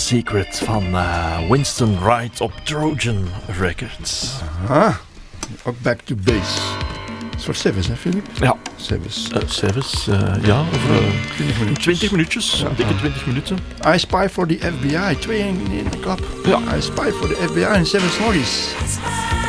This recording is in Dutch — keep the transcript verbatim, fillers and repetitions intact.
Secret van uh, Winston Wright op Trojan Records. Aha, ook back to base. Dat is voor Sevis, hè Philip? Ja. Sevis. Uh, Sevis, uh, ja, over uh, twintig minuutjes. twintig minuutjes, Ja. een dikke twintig minuten. I Spy for the F B I, twee in, in de klap. Ja. I Spy for the F B I en Sevis Morris.